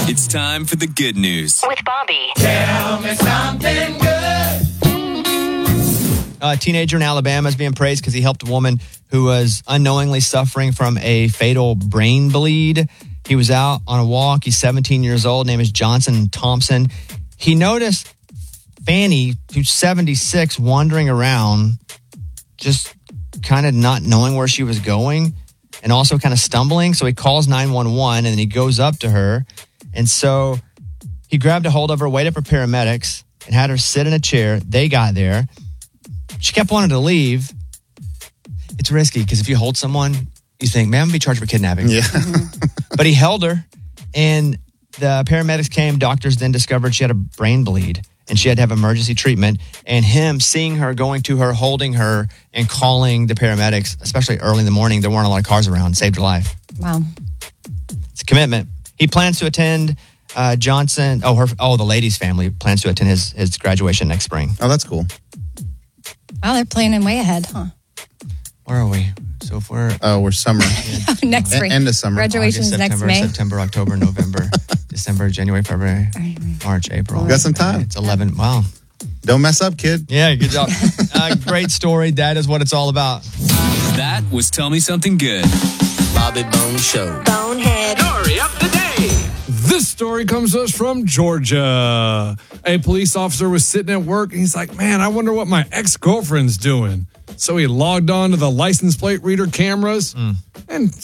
It's time for the good news with Bobby. Tell me something good. A teenager in Alabama is being praised because he helped a woman who was unknowingly suffering from a fatal brain bleed. He was out on a walk. He's 17 years old. Name is Johnson Thompson. He noticed Fanny, who's 76, wandering around, just kind of not knowing where she was going and also kind of stumbling. So he calls 911 and then he goes up to her. And so he grabbed a hold of her, waited for paramedics, and had her sit in a chair. They got there. She kept wanting to leave. It's risky because if you hold someone, you think, man, I'm going to be charged for kidnapping. Yeah. But he held her, and the paramedics came. Doctors then discovered she had a brain bleed, and she had to have emergency treatment. And him seeing her, going to her, holding her, and calling the paramedics, especially early in the morning, there weren't a lot of cars around, saved her life. Wow. It's a commitment. He plans to attend the lady's family plans to attend his graduation next spring. Oh, that's cool. Wow, they're planning way ahead, huh? Where are we? So if we're we're summer. Next spring. End of summer. Graduation's next May. September, October, November, December, January, February, March, April. Got some time. It's 11. Wow. Don't mess up, kid. Yeah, good job. Great story. That is what it's all about. That was Tell Me Something Good. Bobby Bones Show. Bonehead. Story of the day. This story comes to us from Georgia. A police officer was sitting at work and he's like, man, I wonder what my ex-girlfriend's doing. So he logged on to the license plate reader cameras and